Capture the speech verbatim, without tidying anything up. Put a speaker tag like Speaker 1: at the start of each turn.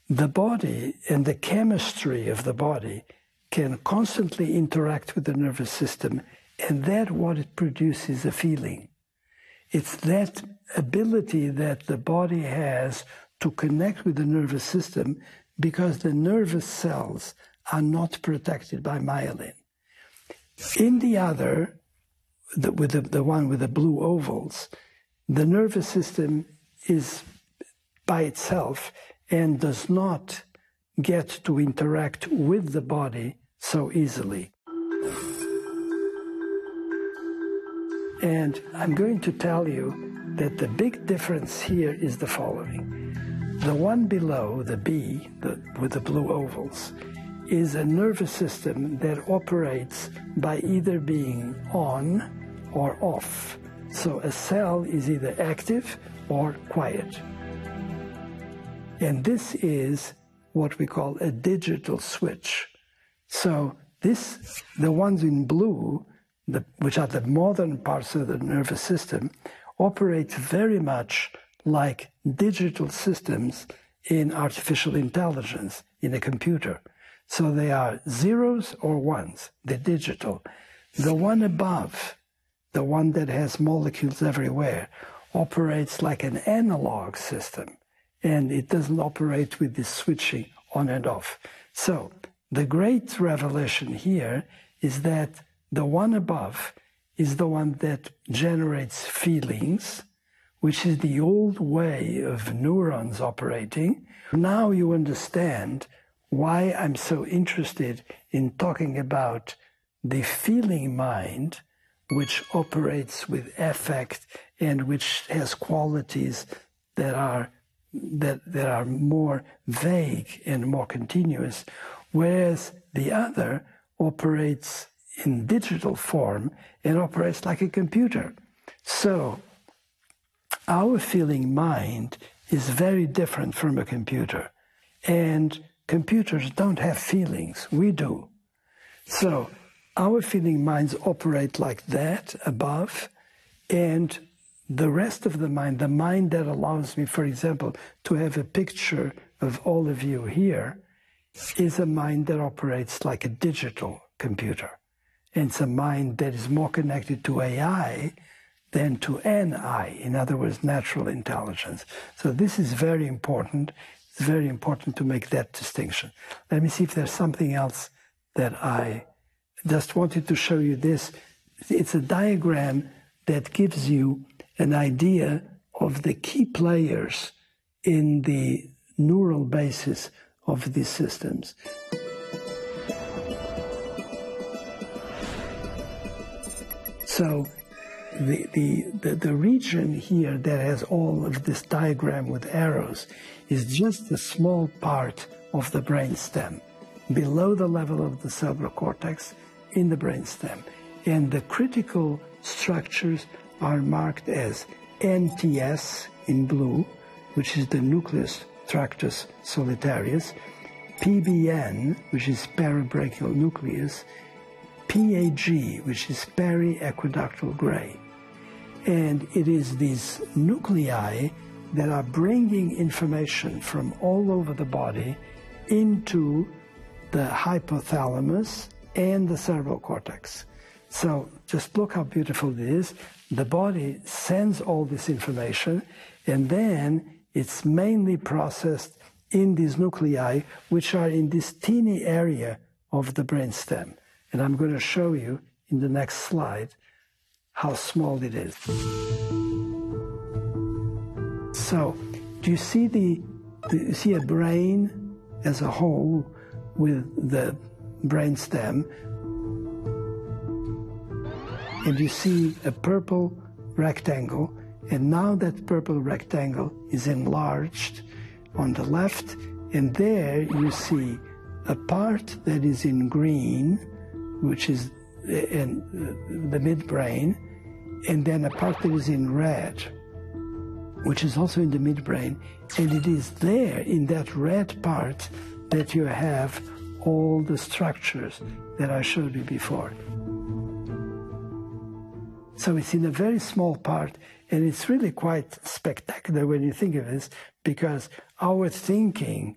Speaker 1: the body and the chemistry of the body can constantly interact with the nervous system, and that what it produces a feeling. It's that ability that the body has to connect with the nervous system because the nervous cells are not protected by myelin. In the other, the, with the, the one with the blue ovals, the nervous system is by itself and does not get to interact with the body so easily. And I'm going to tell you that the big difference here is the following. The one below, the B, the, with the blue ovals, is a nervous system that operates by either being on or off. So a cell is either active or quiet. And this is what we call a digital switch. So this, the ones in blue, the, which are the modern parts of the nervous system, operate very much like digital systems in artificial intelligence, in a computer. So they are zeros or ones, the digital. The one above, the one that has molecules everywhere, operates like an analog system, and it doesn't operate with this switching on and off. So the great revelation here is that the one above is the one that generates feelings, which is the old way of neurons operating. Now you understand why I'm so interested in talking about the feeling mind, which operates with affect and which has qualities that are that, that are more vague and more continuous, whereas the other operates in digital form and operates like a computer. So our feeling mind is very different from a computer. And computers don't have feelings. We do. So our feeling minds operate like that above, and the rest of the mind, the mind that allows me, for example, to have a picture of all of you here, is a mind that operates like a digital computer. And it's a mind that is more connected to A I than to N I, in other words, natural intelligence. So this is very important. It's very important to make that distinction. Let me see if there's something else that I just wanted to show you this. It's a diagram that gives you an idea of the key players in the neural basis of these systems. So the, the, the, the region here that has all of this diagram with arrows is just a small part of the brainstem, below the level of the cerebral cortex in the brainstem. And the critical structures are marked as N T S in blue, which is the nucleus tractus solitarius, P B N, which is parabrachial nucleus, P A G, which is periaqueductal gray. And it is these nuclei that are bringing information from all over the body into the hypothalamus and the cerebral cortex. So just look how beautiful it is. The body sends all this information, and then it's mainly processed in these nuclei, which are in this teeny area of the brainstem. And I'm going to show you in the next slide how small it is. So, do you see the, do you see a brain as a whole with the brainstem? And you see a purple rectangle, and now that purple rectangle is enlarged on the left, and there you see a part that is in green, which is in the midbrain, and then a part that is in red, which is also in the midbrain, and it is there in that red part that you have all the structures that I showed you before. So it's in a very small part, and it's really quite spectacular when you think of this, because our thinking